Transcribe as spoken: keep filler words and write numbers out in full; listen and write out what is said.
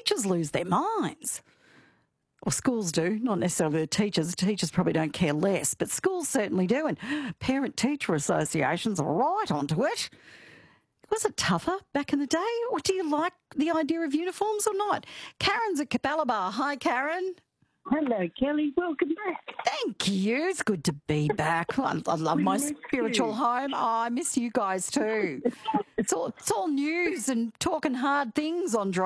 teachers lose their minds. Well, schools do, not necessarily the teachers. Teachers probably don't care less, but schools certainly do. And parent-teacher associations are right onto it. Was it tougher back in the day, or do you like the idea of uniforms or not? Karen's at Capalaba. Hi, Karen. Hello, Kelly. Welcome back. Thank you. It's good to be back. I, I love We my miss spiritual you. home. Oh, I miss you guys too. It's all, it's all news and talking hard things on Drive.